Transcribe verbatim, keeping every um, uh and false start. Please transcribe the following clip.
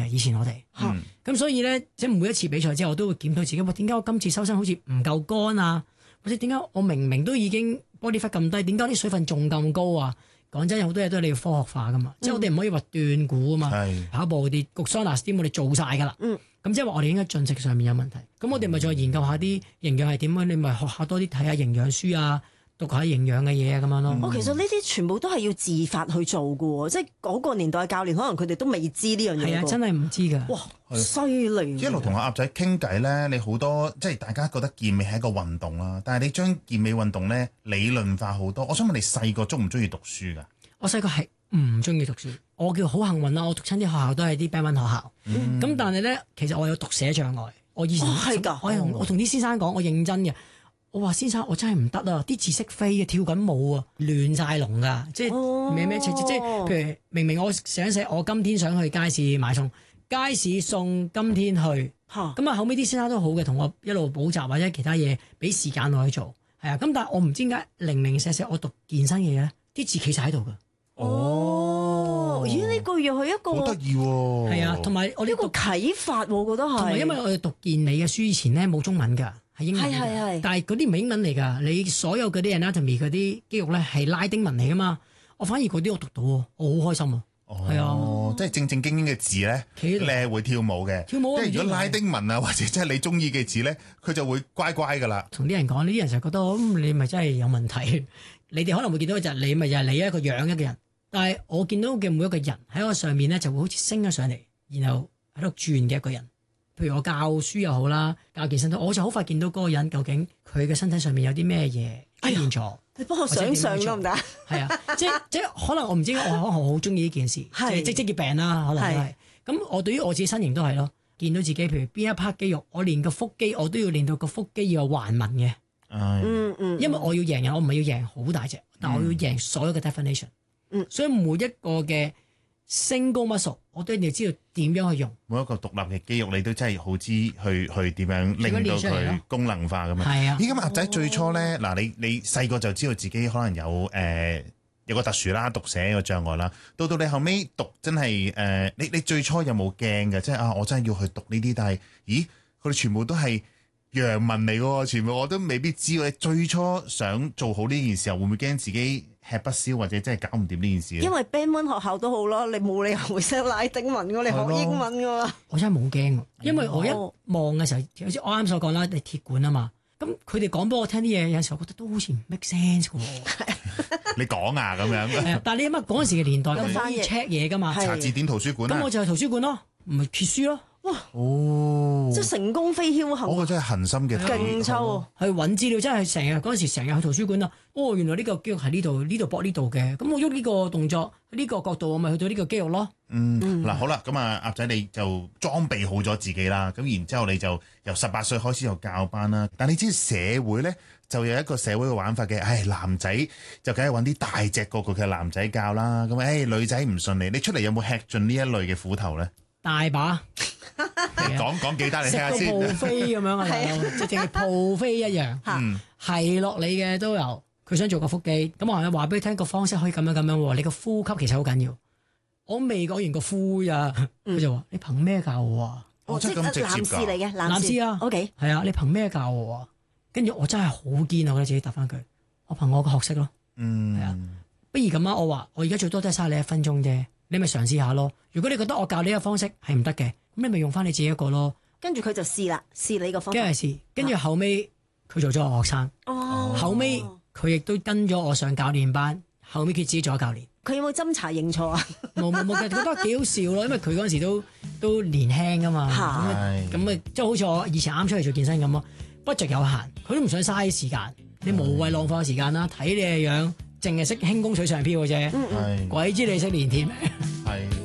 嘅，以前我哋。咁、嗯、所以咧，即係每一次比賽之後，我都會檢討自己，喂，點解我今次收身好似唔夠乾啊？或者點解我明明都已經 body fat 咁低，點解啲水分仲咁高啊？講真，有好多嘢都係你要科學化噶嘛，嗯、即係我哋唔可以話斷估啊嘛。是跑步啲焗桑拿 steam 我哋做晒噶啦。咁、嗯、即係話我哋應該進食上面有問題。咁我哋咪再研究下啲營養係點啊？你咪學下多啲睇下營養書啊，讀下營養嘅嘢啊咁樣咯。 我、嗯、其實呢啲全部都係要自發去做嘅喎，即係嗰個年代嘅教練，可能佢哋都未知呢樣嘢。 係啊，真係唔知㗎。 哇，犀利！ 一路同阿鴨仔傾偈咧，你好多即係大家覺得健美係一個運動啦，但係你將健美運動咧理論化好多。我想問你細個中唔中意讀書㗎？ 我細個係唔中意讀書，我叫好幸運啦！我讀親啲學校都係啲 band one 學校，咁、嗯、但係咧，其實我有讀寫障礙。我以前係㗎、哦，我同我同啲先生講，我認真嘅。我話先生，我真係唔得啊！啲字識飛嘅，跳緊舞啊，亂晒龍㗎，即係咩咩即係譬如明明我寫一寫，我今天想去街市買餸，街市送今天去，咁啊哈後尾啲先生都好嘅，同我一路補習或者其他嘢，俾時間我去做，係啊。咁但係我唔知點解零零舍舍我讀健身嘅嘢咧，啲字企晒喺度㗎。 哦，咦？呢個又係一個好得意喎， 係啊，同埋我呢個啟發，我覺得係。同埋因為我哋讀健美嘅書以前咧冇中文㗎，係英文嚟㗎。係係係。但係嗰啲唔係英文嚟㗎，你所有嗰啲 anatomy 嗰啲肌肉咧係拉丁文嚟㗎嘛。我反而嗰啲我讀到喎，我好開心啊。係哦， 啊， 即係正正經經嘅字咧，你係會跳舞嘅。 跳舞。 即係如果拉丁文啊，或者即係你中意嘅字咧，佢就會乖乖㗎啦。 同啲人講，呢啲人就覺得咁你咪真係有問題。你哋可能會見到就係你咪又係你一個樣一個人。但係我見到嘅每一個人喺我上面咧，就會好似升咗上嚟，然後喺度轉嘅一個人。譬如我教書又好啦，教健身都，我就好快見到嗰個人究竟佢嘅身體上面有啲咩嘢出現咗。 你幫我想象得唔得？ 係啊，即即可能我唔知，我可能好中意呢件事，是即即職業病啦，可能係。咁是我對於我自己身形都係咯，見到自己譬如邊一 part 肌肉，我練個腹肌，我都要練到個腹肌要有橫紋嘅。 嗯嗯，嗯因為我要贏人，我唔係要贏好大隻，但我要贏所有嘅 definition。嗯，所以每一個嘅 single muscle，我都一定要知道點樣去用。 每一個獨立嘅肌肉，你都真係好知去去點樣令到佢功能化咁樣。係啊，咦咁鴨仔最初咧，嗱、哦、你你細個就知道自己可能有誒、呃、有個特殊啦，讀寫個障礙啦。到到你後尾讀真係誒、呃，你你最初有冇驚嘅？即係啊，我真係要去讀呢啲，但係咦，佢哋全部都係洋文嚟喎，全部我都未必知。你最初想做好呢件事，會唔會驚自己吃不消或者真係搞唔掂呢件事？ 因為 Band One 學校都好啦，你冇理由會識拉丁文㗎，你學英文㗎嘛。 我真係冇驚，因為我一望嘅時候，好似我啱所講啦，你鐵管啊嘛。咁佢哋講俾我聽啲嘢，有時候覺得都好似唔 make sense 喎。 你講啊咁樣。 但係你諗下嗰陣時嘅年代，咁可以 check 嘢㗎嘛？ 查字典圖書館啊。 咁我就係圖書館咯，唔係揭書咯。哇！ 哦， 即係成功非僥倖。 嗰個真係恒心嘅勁抽， 去揾資料真係成日嗰陣時成日去圖書館啊！哦，原來呢個肌肉喺呢度，呢度搏呢度嘅，咁我喐呢個動作呢個角度，我咪去到呢個肌肉咯。 嗯，嗱、嗯、好啦，咁啊鴨仔你就裝備好咗自己啦，咁然之後你就由十八歲開始就教班啦。但你知社會咧就有一個社會嘅玩法嘅，唉男仔就梗係揾啲大隻個個嘅男仔教啦。咁唉女仔唔順利，你出嚟有冇吃盡呢一類嘅苦頭咧？ 大把。 講講幾單你聽下先。 食到鋪飛咁樣啊，即係淨係鋪飛一樣，係落你嘅都有。佢想做個腹肌，咁我話俾你聽個方式可以咁樣咁樣。你個呼吸其實好緊要。我未講完個呼呀，佢就話：你憑咩教我啊？ 哦，即係男士嚟嘅， 男士啊。OK，係啊，你憑咩教我啊？跟住我真係好堅啊！我自己答翻佢，我憑我個學識咯。嗯，係啊。不如咁啊，我話我而家最多都係嘥你一分鐘啫。你咪嘗試下咯。如果你覺得我教你嘅方式係唔得嘅，咁你咪用翻你自己一個咯。 跟住佢就試啦，試你個方法。 跟住試，跟住後尾佢做咗我學生。哦。後尾佢亦都跟咗我上教練班。後尾佢自己做咗教練。 佢有冇斟茶認錯啊？ 冇冇冇，佢覺得幾好笑咯。因為佢嗰陣時都都年輕噶嘛。係。咁啊，即係好似我以前啱出嚟做健身咁咯。budget有限，佢都唔想嘥時間。你無謂浪費時間啦。睇你嘅樣，淨係識輕功水上漂嘅啫。嗯嗯。鬼知你識練添。係。